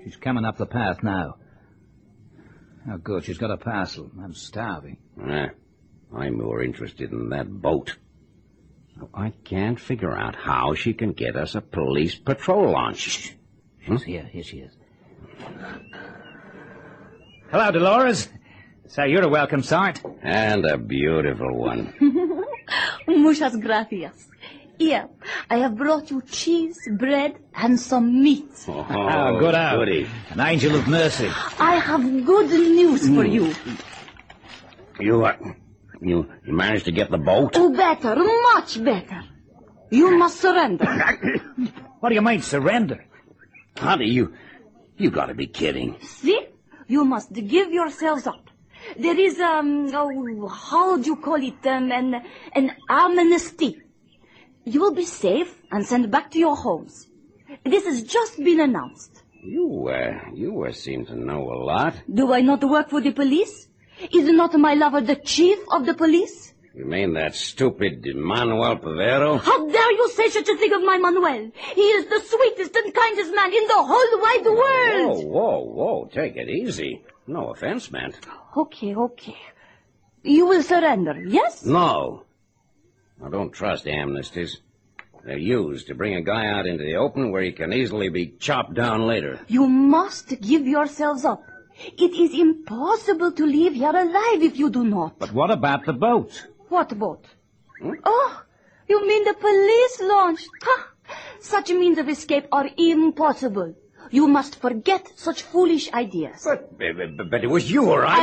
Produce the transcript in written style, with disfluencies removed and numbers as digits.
She's coming up the path now. Oh, good. She's got a parcel. I'm starving. I'm more interested in that boat. I can't figure out how she can get us a police patrol launch. She's here. Here she is. Hello, Dolores. So you're a welcome sight. And a beautiful one. Muchas gracias. Here, I have brought you cheese, bread, and some meat. Oh, good out. goody. An angel of mercy. I have good news for you. You managed to get the boat? Oh, better, much better. You must surrender. What do you mean, surrender? Honey, you gotta be kidding. See? You must give yourselves up. There is, how do you call it, an amnesty. You will be safe and sent back to your homes. This has just been announced. You seem to know a lot. Do I not work for the police? Is not my lover the chief of the police? You mean that stupid Manuel Pavero? How dare you say such a thing of my Manuel? He is the sweetest and kindest man in the whole wide world. Whoa, take it easy. No offense meant. Okay. You will surrender, yes? No. I don't trust amnesties. They're used to bring a guy out into the open where he can easily be chopped down later. You must give yourselves up. It is impossible to leave here alive if you do not. But what about the boat? What boat? Oh, you mean the police launch? Such means of escape are impossible. You must forget such foolish ideas. But it was you, all right?